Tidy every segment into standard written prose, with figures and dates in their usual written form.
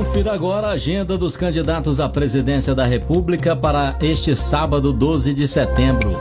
Confira agora a agenda dos candidatos à presidência da República para este sábado, 12 de setembro.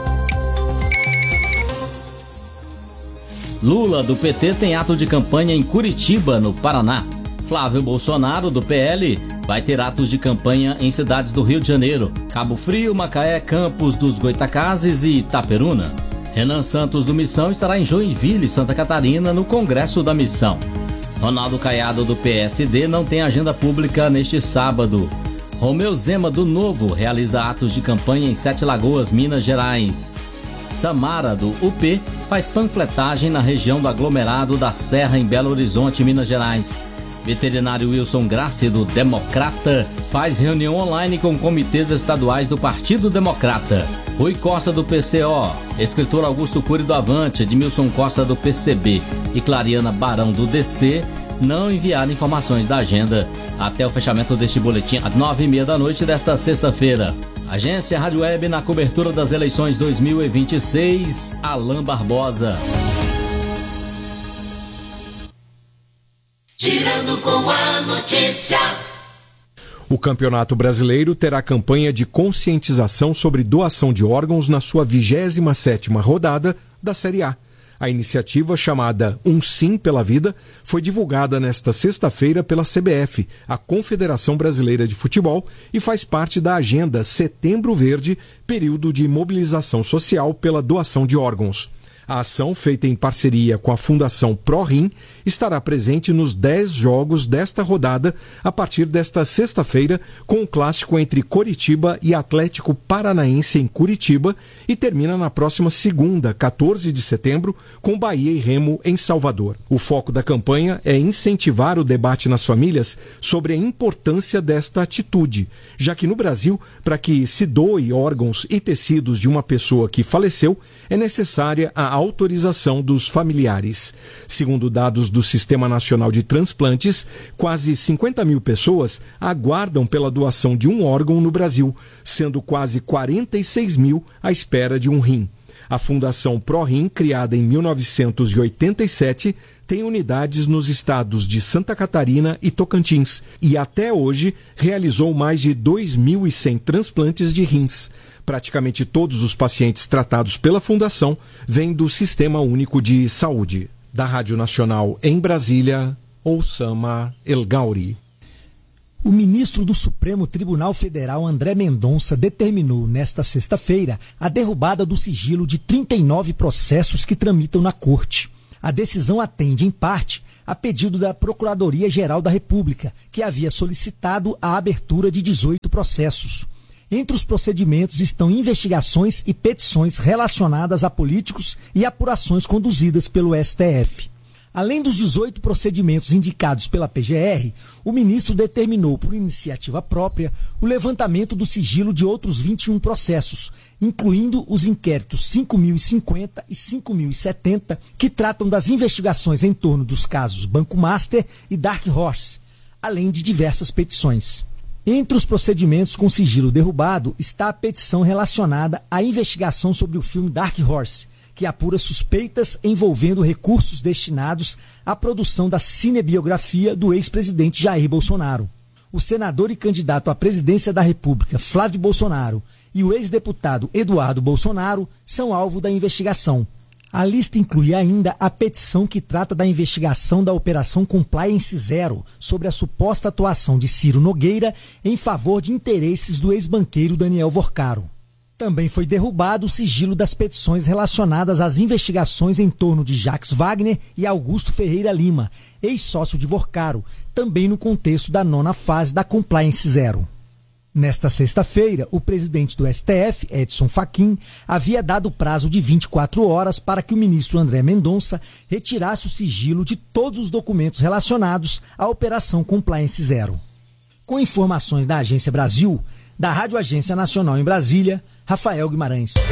Lula, do PT, tem ato de campanha em Curitiba, no Paraná. Flávio Bolsonaro, do PL, vai ter atos de campanha em cidades do Rio de Janeiro, Cabo Frio, Macaé, Campos dos Goitacazes e Itaperuna. Renan Santos, do Missão, estará em Joinville, Santa Catarina, no Congresso da Missão. Ronaldo Caiado, do PSD, não tem agenda pública neste sábado. Romeu Zema, do Novo, realiza atos de campanha em Sete Lagoas, Minas Gerais. Samara, do UP, faz panfletagem na região do aglomerado da Serra, em Belo Horizonte, Minas Gerais. Veterinário Wilson Grassi, do Democrata, faz reunião online com comitês estaduais do Partido Democrata. Rui Costa, do PCO, escritor Augusto Cury, do Avante, Edmilson Costa, do PCB e Clariana Barão, do DC, não enviaram informações da agenda até o fechamento deste boletim às 9h30 da noite desta sexta-feira. Agência Rádio Web na cobertura das eleições 2026, Alain Barbosa. Girando com a notícia. O Campeonato Brasileiro terá campanha de conscientização sobre doação de órgãos na sua 27ª rodada da Série A. A iniciativa, chamada Um Sim pela Vida, foi divulgada nesta sexta-feira pela CBF, a Confederação Brasileira de Futebol, e faz parte da agenda Setembro Verde, período de mobilização social pela doação de órgãos. A ação, feita em parceria com a Fundação ProRim, estará presente nos 10 jogos desta rodada a partir desta sexta-feira, com o clássico entre Coritiba e Atlético Paranaense em Curitiba, e termina na próxima segunda, 14 de setembro, com Bahia e Remo em Salvador. O foco da campanha é incentivar o debate nas famílias sobre a importância desta atitude, já que no Brasil, para que se doe órgãos e tecidos de uma pessoa que faleceu, é necessária a autorização dos familiares. Segundo dados do Sistema Nacional de Transplantes, quase 50 mil pessoas aguardam pela doação de um órgão no Brasil, sendo quase 46 mil à espera de um rim. A Fundação ProRim, criada em 1987, tem unidades nos estados de Santa Catarina e Tocantins e até hoje realizou mais de 2.100 transplantes de rins. Praticamente todos os pacientes tratados pela Fundação vêm do Sistema Único de Saúde. Da Rádio Nacional em Brasília, Oussama El Gauri. O ministro do Supremo Tribunal Federal, André Mendonça, determinou nesta sexta-feira a derrubada do sigilo de 39 processos que tramitam na Corte. A decisão atende, em parte, a pedido da Procuradoria-Geral da República, que havia solicitado a abertura de 18 processos. Entre os procedimentos estão investigações e petições relacionadas a políticos e apurações conduzidas pelo STF. Além dos 18 procedimentos indicados pela PGR, o ministro determinou, por iniciativa própria, o levantamento do sigilo de outros 21 processos, incluindo os inquéritos 5.050 e 5.070, que tratam das investigações em torno dos casos Banco Master e Dark Horse, além de diversas petições. Entre os procedimentos com sigilo derrubado está a petição relacionada à investigação sobre o filme Dark Horse, que apura suspeitas envolvendo recursos destinados à produção da cinebiografia do ex-presidente Jair Bolsonaro. O senador e candidato à presidência da República, Flávio Bolsonaro, e o ex-deputado Eduardo Bolsonaro são alvo da investigação. A lista inclui ainda a petição que trata da investigação da Operação Compliance Zero sobre a suposta atuação de Ciro Nogueira em favor de interesses do ex-banqueiro Daniel Vorcaro. Também foi derrubado o sigilo das petições relacionadas às investigações em torno de Jacques Wagner e Augusto Ferreira Lima, ex-sócio de Vorcaro, também no contexto da 9ª fase da Compliance Zero. Nesta sexta-feira, o presidente do STF, Edson Fachin, havia dado prazo de 24 horas para que o ministro André Mendonça retirasse o sigilo de todos os documentos relacionados à Operação Compliance Zero. Com informações da Agência Brasil, da Rádio Agência Nacional em Brasília, Rafael Guimarães.